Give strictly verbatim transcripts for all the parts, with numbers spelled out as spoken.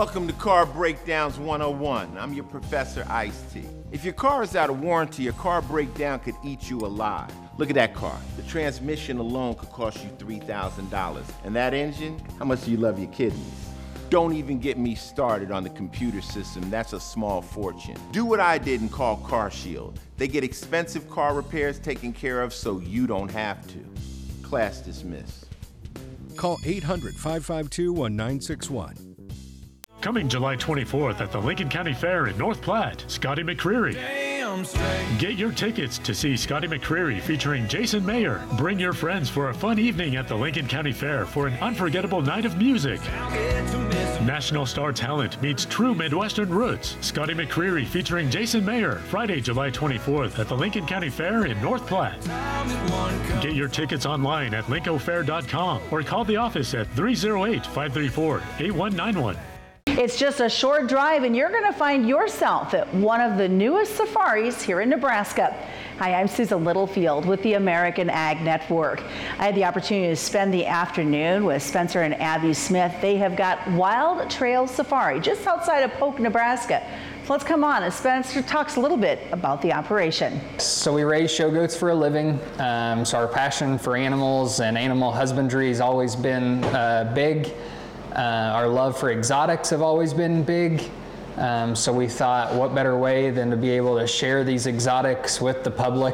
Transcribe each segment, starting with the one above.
Welcome to Car Breakdowns one oh one. I'm your Professor Ice-T. If your car is out of warranty, a car breakdown could eat you alive. Look at that car. The transmission alone could cost you three thousand dollars. And that engine? How much do you love your kidneys? Don't even get me started on the computer system. That's a small fortune. Do what I did and call CarShield. They get expensive car repairs taken care of so you don't have to. Class dismissed. Call eight hundred, five five two, one nine six one. Coming July twenty-fourth at the Lincoln County Fair in North Platte, Scotty McCreery. Get your tickets to see Scotty McCreery featuring Jason Mayer. Bring your friends for a fun evening at the Lincoln County Fair for an unforgettable night of music. National star talent meets true Midwestern roots. Scotty McCreery featuring Jason Mayer, Friday, July twenty-fourth at the Lincoln County Fair in North Platte. Get your tickets online at linco fair dot com or call the office at three oh eight, five three four, eight one nine one. It's just a short drive and you're going to find yourself at one of the newest safaris here in Nebraska. Hi, I'm Susan Littlefield with the American Ag Network. I had the opportunity to spend the afternoon with Spencer and Abby Smith. They have got Wild Trail Safari just outside of Polk, Nebraska. So let's come on and Spencer talks a little bit about the operation. So we raise show goats for a living. Um, so our passion for animals and animal husbandry has always been uh, big. Uh, our love for exotics have always been big, um, so we thought what better way than to be able to share these exotics with the public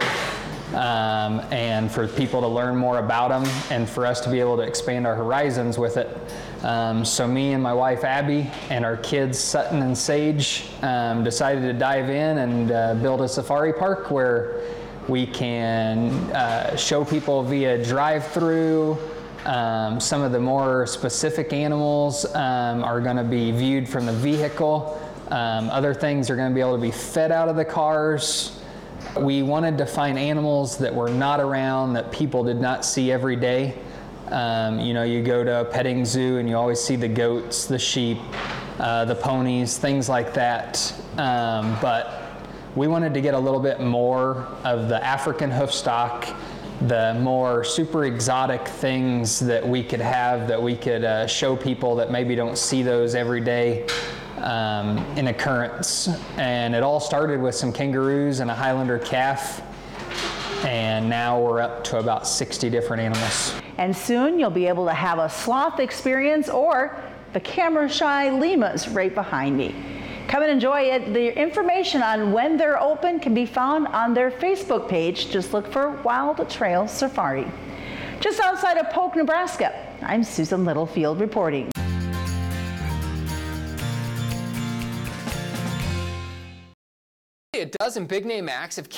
um, and for people to learn more about them and for us to be able to expand our horizons with it. Um, so me and my wife Abby and our kids Sutton and Sage um, decided to dive in and uh, build a safari park where we can uh, show people via drive-through. Um, some of the more specific animals um, are going to be viewed from the vehicle. Um, other things are going to be able to be fed out of the cars. We wanted to find animals that were not around, that people did not see every day. Um, you know, you go to a petting zoo and you always see the goats, the sheep, uh, the ponies, things like that. Um, but we wanted to get a little bit more of the African hoofstock, the more super exotic things that we could have that we could uh, show people that maybe don't see those every day um, in occurrence. And it all started with some kangaroos and a Highlander calf, and now we're up to about sixty different animals. And soon you'll be able to have a sloth experience or the camera-shy llamas right behind me. Come and enjoy it. The information on when they're open can be found on their Facebook page. Just look for Wild Trail Safari. Just outside of Polk, Nebraska, I'm Susan Littlefield reporting. A dozen big name acts have